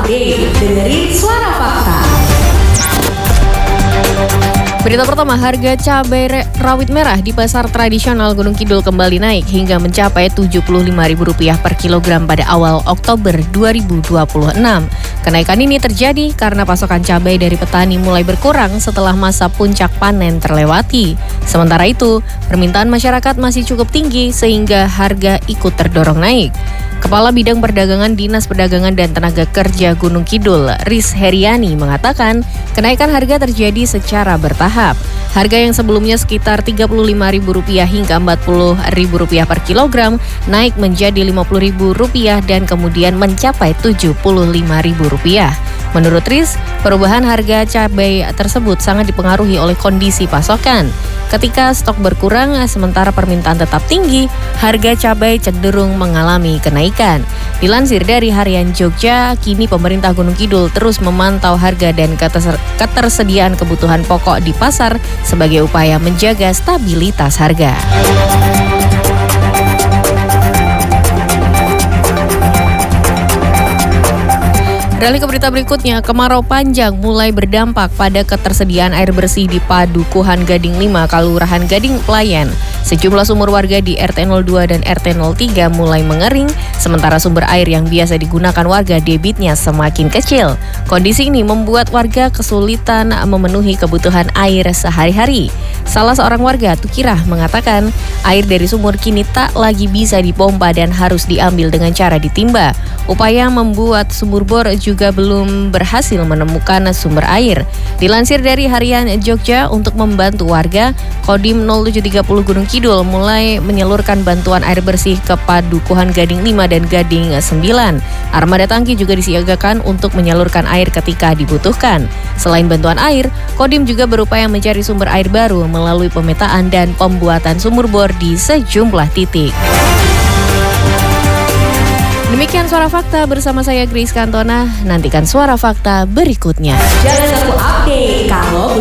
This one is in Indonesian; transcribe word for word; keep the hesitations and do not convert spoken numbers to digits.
update. Dengerin Suara Fakta. Berita pertama, harga cabai rawit merah di pasar tradisional Gunung Kidul kembali naik hingga mencapai tujuh puluh lima ribu rupiah per kilogram pada awal Oktober dua ribu dua puluh enam. Kenaikan ini terjadi karena pasokan cabai dari petani mulai berkurang setelah masa puncak panen terlewati. Sementara itu, permintaan masyarakat masih cukup tinggi sehingga harga ikut terdorong naik. Kepala Bidang Perdagangan Dinas Perdagangan dan Tenaga Kerja Gunung Kidul, Riz Heriani, mengatakan kenaikan harga terjadi secara bertahap. Harga yang sebelumnya sekitar tiga puluh lima ribu rupiah hingga empat puluh ribu rupiah per kilogram naik menjadi lima puluh ribu rupiah dan kemudian mencapai tujuh puluh lima ribu rupiah. Menurut Riz, perubahan harga cabai tersebut sangat dipengaruhi oleh kondisi pasokan. Ketika stok berkurang sementara permintaan tetap tinggi, harga cabai cenderung mengalami kenaikan. Dilansir dari Harian Jogja, kini pemerintah Gunung Kidul terus memantau harga dan ketersediaan kebutuhan pokok di pasar sebagai upaya menjaga stabilitas harga. Beralih ke berita berikutnya, kemarau panjang mulai berdampak pada ketersediaan air bersih di Padukuhan Gading lima, Kelurahan Gading Pelayan. Sejumlah sumur warga di R T nol dua dan R T nol tiga mulai mengering, sementara sumber air yang biasa digunakan warga debitnya semakin kecil. Kondisi ini membuat warga kesulitan memenuhi kebutuhan air sehari-hari. Salah seorang warga, Tukirah, mengatakan air dari sumur kini tak lagi bisa dipompa dan harus diambil dengan cara ditimba. Upaya membuat sumur bor juga belum berhasil menemukan sumber air. Dilansir dari Harian Jogja, untuk membantu warga, Kodim nol tujuh tiga nol Gunung Kidul mulai menyalurkan bantuan air bersih ke Padukuhan Gading lima dan Gading sembilan. Armada tangki juga disiagakan untuk menyalurkan air ketika dibutuhkan. Selain bantuan air, Kodim juga berupaya mencari sumber air baru melalui pemetaan dan pembuatan sumur bor di sejumlah titik. Demikian Suara Fakta bersama saya Grace Kantona. Nantikan Suara Fakta berikutnya. Jangan lupa update kalau